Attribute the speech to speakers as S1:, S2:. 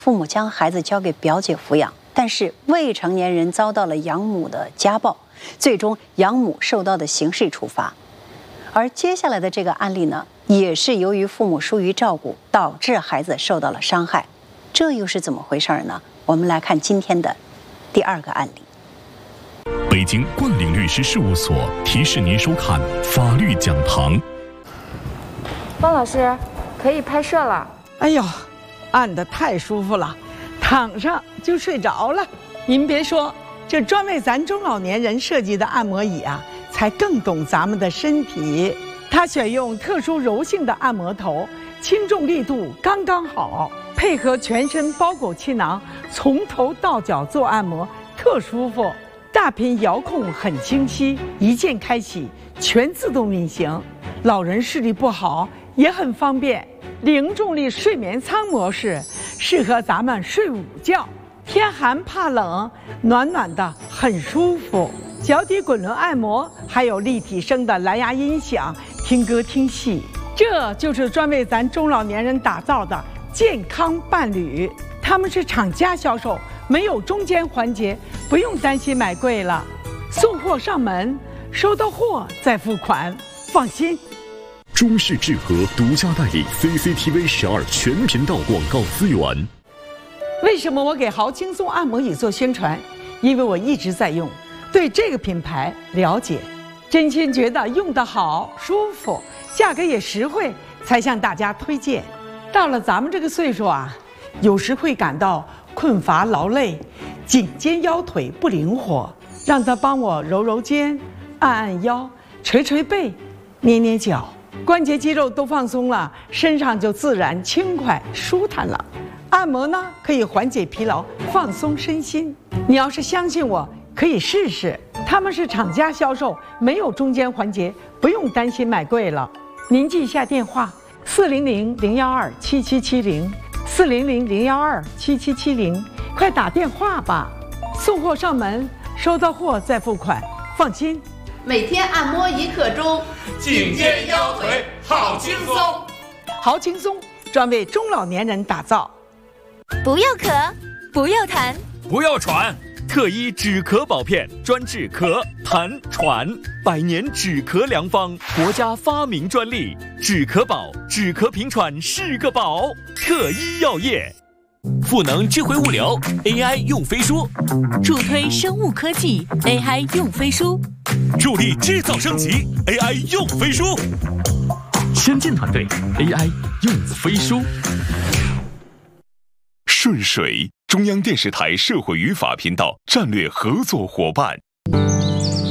S1: 父母将孩子交给表姐抚养，但是未成年人遭到了养母的家暴，最终养母受到的刑事处罚。而接下来的这个案例呢，也是由于父母疏于照顾，导致孩子受到了伤害。这又是怎么回事呢？我们来看今天的第2个案例。
S2: 北京冠岭律师事务所提示您收看法律讲堂。
S3: 汪老师，可以拍摄了。
S4: 哎呦，按得太舒服了，躺上就睡着了。您别说，这专为咱中老年人设计的按摩椅啊，才更懂咱们的身体。它选用特殊柔性的按摩头，轻重力度刚刚好，配合全身包裹气囊，从头到脚做按摩，特舒服。大屏遥控很清晰，一键开启，全自动运行。老人视力不好也很方便。零重力睡眠舱模式适合咱们睡午觉，天寒怕冷，暖暖的很舒服。脚底滚轮按摩，还有立体声的蓝牙音响，听歌听戏。这就是专为咱中老年人打造的健康伴侣。他们是厂家销售，没有中间环节，不用担心买贵了。送货上门，收到货再付款，放心。
S2: 中视智和独家代理 CCTV 12全频道广告资源。
S4: 为什么我给豪轻松按摩椅做宣传？因为我一直在用，对这个品牌了解，真心觉得用得好、舒服，价格也实惠，才向大家推荐。到了咱们这个岁数啊，有时会感到困乏劳累，颈肩腰腿不灵活，让他帮我揉揉肩，按按腰，捶捶背，捏捏脚，关节肌肉都放松了，身上就自然轻快舒坦了。按摩呢，可以缓解疲劳，放松身心。你要是相信我，可以试试。他们是厂家销售，没有中间环节，不用担心买贵了。您记一下电话：400-012-7770，400-012-7770，快打电话吧。送货上门，收到货再付款，放心。
S5: 每天按摩1刻钟，
S6: 颈肩腰腿好轻松。
S4: 好轻松，专为中老年人打造。
S7: 不要咳，不要痰，
S6: 不要喘，特医止咳宝片专治咳、痰、喘，100年止咳良方，国家发明专利，止咳宝，止咳平喘是个宝。特医药业，赋能智慧物流 AI 用飞书，
S7: 助推生物科技 AI 用飞书，
S6: 助力制造升级 AI 用飞书，
S2: 先进团队 AI 用飞书。顺水，中央电视台社会与法频道战略合作伙伴。